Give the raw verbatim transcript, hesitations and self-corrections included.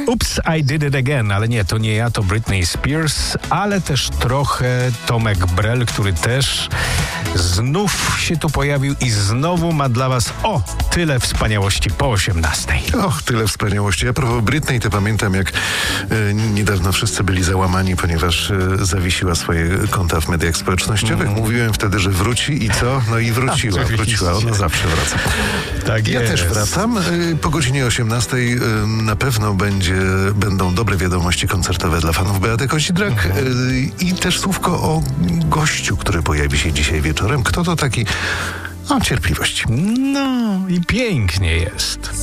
Oops, I did it again, ale nie, to nie ja, to Britney Spears, ale też trochę Tomek Brel, który też znów się tu pojawił i znowu ma dla was o tyle wspaniałości po osiemnastej. Och, tyle wspaniałości. A propos Britney, to pamiętam, jak e, niedawno wszyscy byli załamani, ponieważ e, zawiesiła swoje konta w mediach społecznościowych. Mm. Mówiłem wtedy, że wróci i co? No i wróciła, A, wróciła. Ona zawsze wraca. Tak ja jest. też wracam. E, po godzinie osiemnastej e, na pewno będzie, będą dobre wiadomości koncertowe dla fanów Beaty Kozidrak mm. e, i też słówko o gościu, który pojawi się dzisiaj wieczorem. Kto to taki? O, cierpliwość. No i pięknie jest.